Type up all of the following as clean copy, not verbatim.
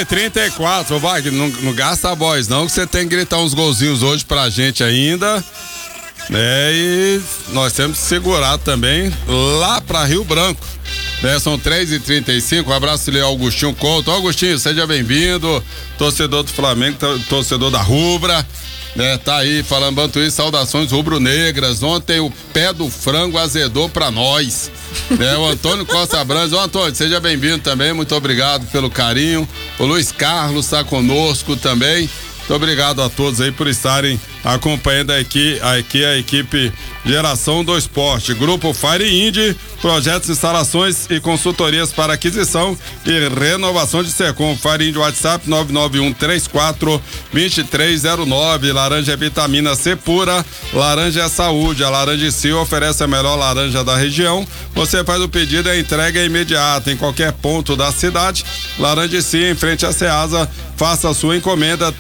11h34, Wagner, não gasta a voz não, que você tem que gritar uns golzinhos hoje pra gente ainda, né? E nós temos que segurar também lá pra Rio Branco, né? São 3h35, um abraço ali ao Augustinho Couto. Augustinho, seja bem-vindo, torcedor do Flamengo, torcedor da Rubra, né? Tá aí falando Bantuí, saudações rubro-negras. Ontem o pé do frango azedou pra nós, né? O Antônio Costa Brandes. Ô Antônio, seja bem-vindo também, muito obrigado pelo carinho. O Luiz Carlos tá conosco também. Muito obrigado a todos aí por estarem acompanhando aqui a equipe Geração do Esporte. Grupo Fire Indy, projetos, instalações e consultorias para aquisição e renovação de Secom. Fire Indy, WhatsApp 991342309. Laranja é vitamina C pura, laranja é saúde. A Laranja e Sil oferece a melhor laranja da região. Você faz o pedido e a entrega é imediata em qualquer ponto da cidade. Laranja e Sil, em frente à Ceasa. Faça a sua encomenda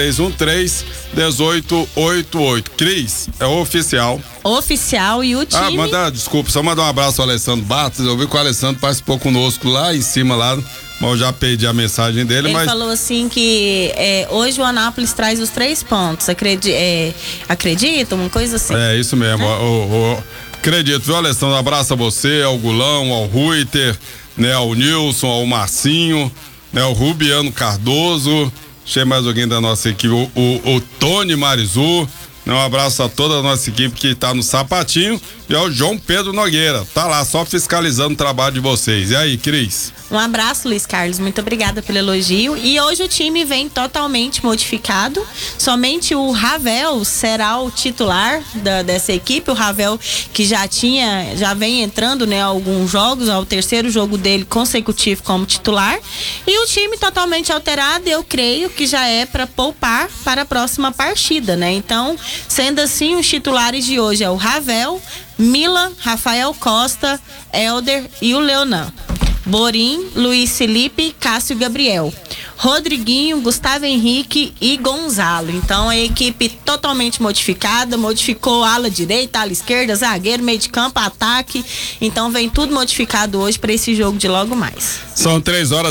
3313-1888. Cris, é oficial. Oficial e o time. Desculpa, só mandar um abraço ao Alessandro Batos. Eu vi que o Alessandro participou conosco lá em cima, lá, mas eu já perdi a mensagem dele. Ele falou assim que hoje o Anápolis traz os 3 pontos. Acredita? Uma coisa assim. É isso mesmo. Acredito, viu, Alessandro? Um abraço a você, ao Gulão, ao Ruiter, né, ao Nilson, ao Marcinho, né, o Rubiano Cardoso, achei mais alguém da nossa equipe, o Tony Marizu, né, um abraço a toda a nossa equipe que tá no sapatinho, e ao João Pedro Nogueira, tá lá só fiscalizando o trabalho de vocês. E aí, Cris? Um abraço, Luiz Carlos, muito obrigada pelo elogio. E hoje o time vem totalmente modificado. Somente o Ravel será o titular dessa equipe. O Ravel que já vem entrando, né, alguns jogos, ao terceiro jogo dele consecutivo como titular. E o time totalmente alterado, eu creio que já é para poupar para a próxima partida, né? Então, sendo assim, os titulares de hoje é o Ravel, Milan, Rafael Costa, Elder e o Leonan. Borim, Luiz Felipe, Cássio Gabriel, Rodriguinho, Gustavo Henrique e Gonzalo. Então a equipe totalmente modificada, modificou ala direita, ala esquerda, zagueiro, meio de campo, ataque. Então vem tudo modificado hoje para esse jogo de logo mais. São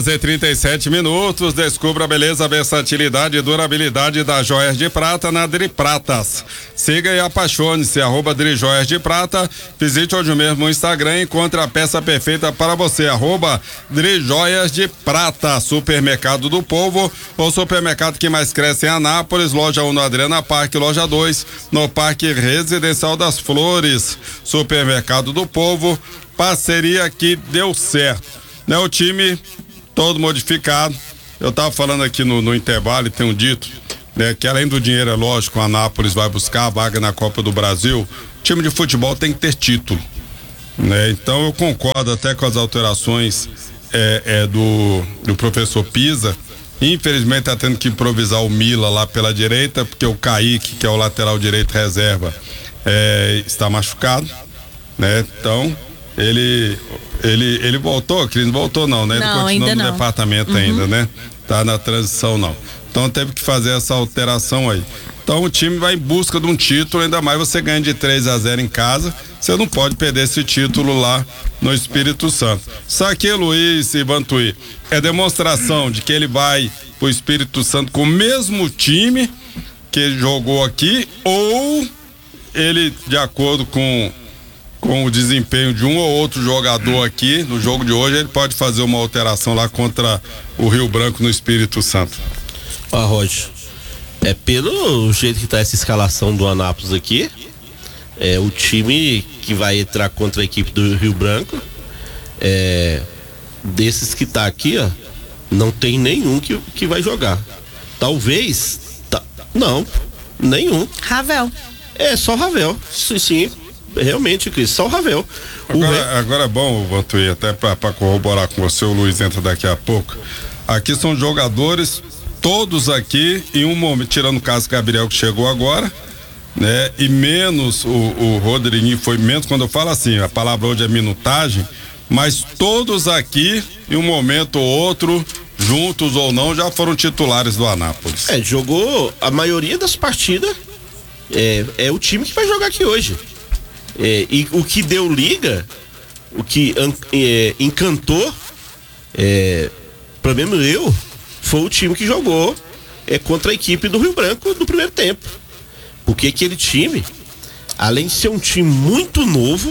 3h37. Descubra a beleza, a versatilidade e durabilidade das joias de prata na Dri Pratas. Siga e apaixone-se, @Dri Joias de Prata. Visite hoje mesmo o Instagram e encontre a peça perfeita para você, @Dri Joias de Prata. Supermercado do Povo, o supermercado que mais cresce em Anápolis. Loja 1 no Adriana Parque, loja 2 no Parque Residencial das Flores. Supermercado do Povo, parceria que deu certo, né? O time todo modificado. Eu tava falando aqui no intervalo e tenho dito, né, que além do dinheiro, é lógico, o Anápolis vai buscar a vaga na Copa do Brasil. O time de futebol tem que ter título, né? Então eu concordo até com as alterações do professor Pisa. Infelizmente tá tendo que improvisar o Mila lá pela direita, porque o Kaique, que é o lateral direito reserva, está machucado, né? Então ele voltou, Cris, não voltou não, né? Não, ele continua no não. departamento ainda, né? Tá na transição não. Então teve que fazer essa alteração aí. Então o time vai em busca de um título, ainda mais você ganha de 3-0 em casa, você não pode perder esse título lá no Espírito Santo. Saque Luiz e Bantuí, é demonstração de que ele vai pro Espírito Santo com o mesmo time que ele jogou aqui, ou ele, de acordo com o desempenho de um ou outro jogador aqui no jogo de hoje, ele pode fazer uma alteração lá contra o Rio Branco no Espírito Santo. Roger, pelo jeito que tá essa escalação do Anápolis aqui, o time que vai entrar contra a equipe do Rio Branco, desses que tá aqui, ó, não tem nenhum que vai jogar. Talvez, não, nenhum. Ravel. Só Ravel, sim, realmente, Cris, só o Ravel. Agora é bom, Bantuí, até para corroborar com você, o Luiz entra daqui a pouco. Aqui são jogadores, todos aqui, em um momento, tirando o caso Gabriel que chegou agora, né? E menos o Rodriguinho, foi menos, quando eu falo assim, a palavra hoje é minutagem, mas todos aqui, em um momento ou outro, juntos ou não, já foram titulares do Anápolis. Jogou a maioria das partidas, é o time que vai jogar aqui hoje. E o que deu liga, o que encantou, pelo menos eu, foi o time que jogou contra a equipe do Rio Branco no primeiro tempo. Porque aquele time, além de ser um time muito novo,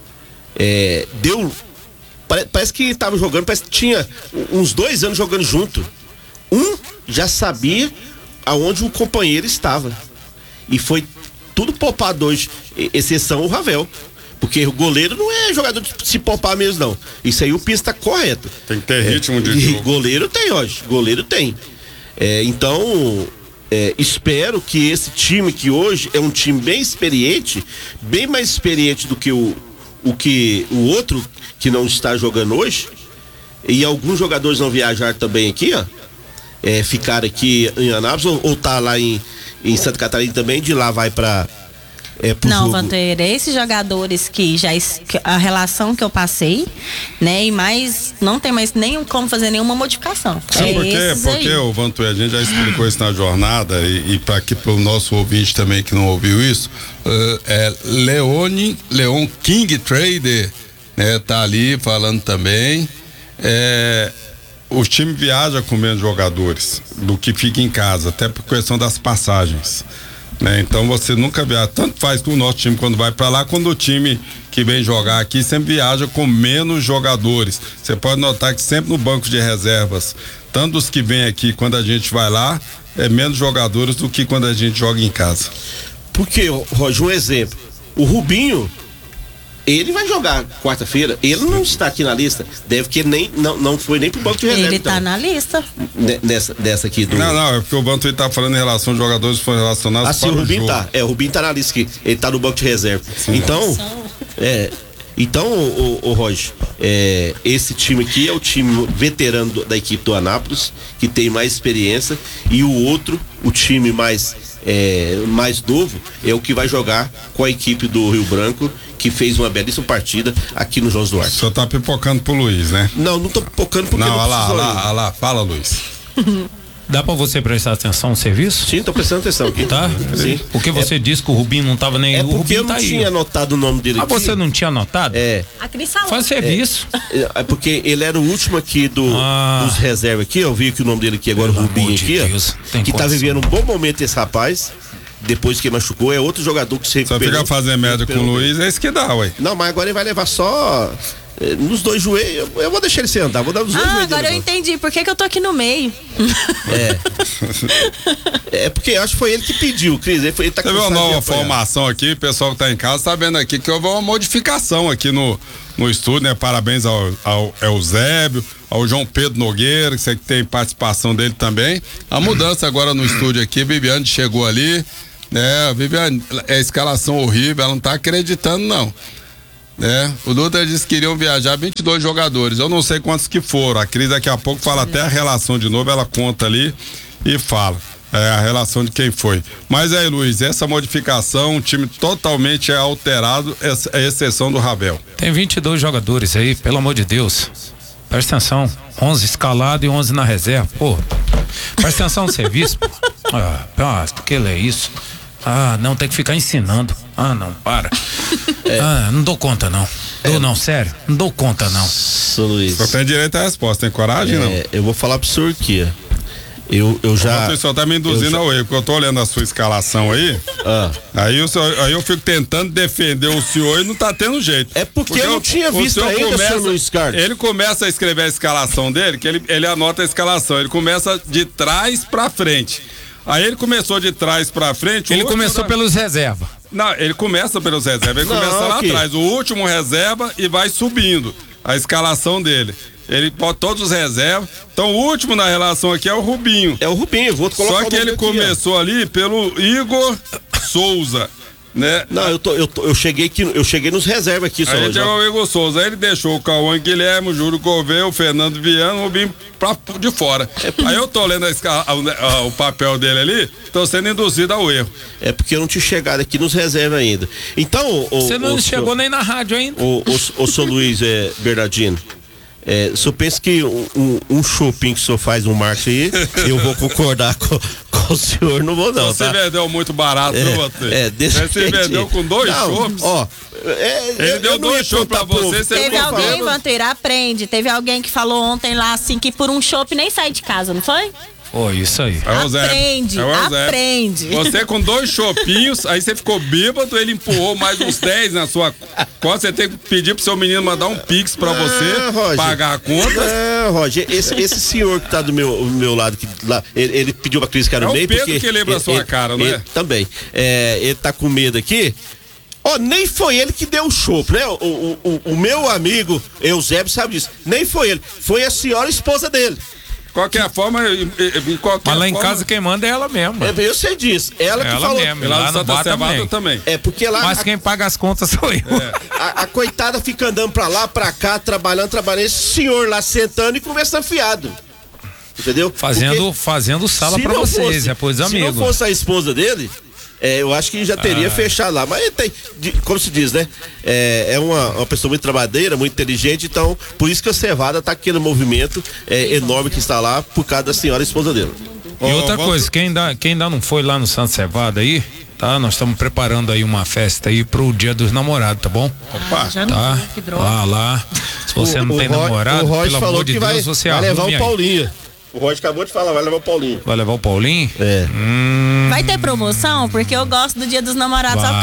parece que estava jogando, parece que tinha uns 2 anos jogando junto. Um já sabia aonde o companheiro estava. E foi tudo poupado hoje, exceção o Ravel. Porque o goleiro não é jogador de se poupar mesmo, não. Isso aí o Pista tá correto. Tem que ter ritmo de jogo. Goleiro tem hoje, goleiro tem. Então, espero que esse time que hoje é um time bem experiente, bem mais experiente do que o outro que não está jogando hoje, e alguns jogadores não viajaram também aqui, ó, ficar aqui em Anápolis ou tá lá em Santa Catarina também, de lá vai para não, Vantueira, esses jogadores que a relação que eu passei, né, e mais, não tem mais nem como fazer nenhuma modificação. Porque o Vantueira, a gente já explicou isso na jornada e para o nosso ouvinte também que não ouviu isso, Leon King Trader, né, tá ali falando também, o time viaja com menos jogadores do que fica em casa, até por questão das passagens. Então você nunca viaja, tanto faz com o nosso time quando vai para lá, quando o time que vem jogar aqui sempre viaja com menos jogadores. Você pode notar que sempre no banco de reservas, tanto os que vêm aqui quando a gente vai lá, menos jogadores do que quando a gente joga em casa. Porque, Roger, um exemplo, o Rubinho, ele vai jogar quarta-feira, ele não está aqui na lista, deve que ele não foi nem pro banco de reserva. Ele tá na lista. Dessa aqui do... Não, é porque o Bantuí tá falando em relação aos jogadores que foram relacionados para o Rubinho jogo. O Rubinho tá na lista aqui, ele tá no banco de reserva. Sim. Então, o Roger, esse time aqui é o time veterano da equipe do Anápolis, que tem mais experiência, e o outro, o time mais novo, é o que vai jogar com a equipe do Rio Branco, que fez uma belíssima partida aqui no João Duarte. O senhor tá pipocando pro Luiz, né? Não tô pipocando porque não olha lá, fala, Luiz. Dá pra você prestar atenção no serviço? Sim, tô prestando atenção aqui. Tá? Sim. Porque você disse que o Rubinho não tava nem... É o porque Rubinho eu não tá tinha anotado o nome dele aqui. Você não tinha anotado? A Cris falou. Faz serviço. É porque ele era o último aqui dos reservas aqui, eu vi que o nome dele aqui agora, o Rubinho aqui, ó, que tá vivendo um bom momento esse rapaz. Depois que machucou, é outro jogador que se recuperou. Só fica fazendo merda com o Luiz, é isso que dá, ué. Não, mas agora ele vai levar só nos 2 joelhos. Eu vou deixar ele sem andar, vou dar nos 2 joelhos. Agora eu entendi, por que eu tô aqui no meio? Porque eu acho que foi ele que pediu, Cris. Ele tá Teve uma nova formação aqui, o pessoal que tá em casa tá vendo aqui que houve uma modificação aqui no estúdio, né? Parabéns ao Eusébio, ao João Pedro Nogueira, que você tem participação dele também. A mudança agora no estúdio aqui, Viviane chegou ali, né? Viviane, escalação horrível, ela não tá acreditando, não. O Dutra disse que iriam viajar 22 jogadores. Eu não sei quantos que foram. A Cris daqui a pouco fala até a relação de novo, ela conta ali e fala. A relação de quem foi. Mas aí, Luiz, essa modificação, o time totalmente alterado, a exceção do Ravel. Tem 22 jogadores aí, pelo amor de Deus. Presta atenção, 11 escalado e 11 na reserva, pô. Presta atenção no serviço, pô. Porque ele é isso. Não, tem que ficar ensinando. Não, para. Não dou conta, não. Não, sério, não dou conta, não. Sou Luiz. Só tem direito à resposta, tem coragem, não? Eu vou falar pro senhor aqui, eu já... O pessoal tá me induzindo ao erro, porque eu tô olhando a sua escalação aí, aí eu fico tentando defender o senhor e não tá tendo jeito. É porque eu não tinha visto ainda, senhor Luiz Carlos. Ele começa a escrever a escalação dele, que ele anota a escalação, ele começa de trás pra frente. Aí ele começou de trás pra frente. Ele começou pelos reservas. Não, ele começa pelos reservas, ele começa lá atrás, o último reserva e vai subindo a escalação dele. Ele bota todos os reservas. Então o último na relação aqui é o Rubinho. É o Rubinho, vou colocar. Só que ele começou ali pelo Igor Souza, né? Não, eu cheguei nos reservas aqui, só. Aí o Igor Souza, aí ele deixou o Cauã Guilherme, o Júlio Gouveia, o Fernando Viana, o Rubinho de fora. Aí eu tô lendo o papel dele ali, tô sendo induzido ao erro. É porque eu não tinha chegado aqui nos reservas ainda. Então, você não chegou nem na rádio ainda. O Sr. Luiz Bernardino, o senhor pensa que um shopping que o senhor faz um marketing aí, eu vou concordar o senhor não vou não, Você tá? vendeu muito barato, viu, você? desse Você jeito. vendeu com 2 Não, chopps. Ó, Ele deu 2 chopps pra você, você Teve ficou alguém, bêbado. Vanteira, aprende. Teve alguém que falou ontem lá assim que por um chopp nem sai de casa, não foi? Pô, isso aí. É o Zé. Aprende, É o Zé. aprende. Você com 2 chopinhos, aí você ficou bêbado, ele empurrou mais uns 10 na sua conta. Você tem que pedir pro seu menino mandar um pix pra você Roger. pagar a conta. Não, Roger, esse senhor que tá do meu lado, que lá, ele pediu pra Cris que era É no o meio, Pedro porque que lembra a sua cara, não é? Também. Ele tá com medo aqui. Ó, nem foi ele que deu o chopp, né? O meu amigo Eusébio sabe disso. Nem foi ele. Foi a senhora esposa dele. Qualquer forma, Mas lá em casa quem manda é ela mesmo. Eu sei disso. Ela que Ela falou. mesmo. E lá Lá no no Santa bar Cevada também. também. É porque lá Mas quem paga as contas sou eu. a coitada fica andando pra lá, pra cá, trabalhando. Esse senhor lá sentando e conversando fiado. Entendeu? Fazendo sala Se pra não vocês, fosse- depois Se amigos. não fosse a esposa dele, eu acho que já teria fechado lá. Mas ele tem, como se diz, né? É uma pessoa muito trabalhadeira, muito inteligente, então por isso que a Cevada tá aquele movimento enorme que está lá por causa da senhora esposa dele. E outra coisa, quem ainda não foi lá no Santa Cevada aí, tá? Nós estamos preparando aí uma festa aí pro Dia dos Namorados, tá bom? Opa. Já não Tá? vi, que droga. Lá. Se você não tem namorado, o Roger pelo falou amor de que Deus, você vai levar arrume o aí. Paulinho. O Roger acabou de falar, vai levar o Paulinho. Vai levar o Paulinho? É. Vai ter promoção? Porque eu gosto do Dia dos Namorados. Vai.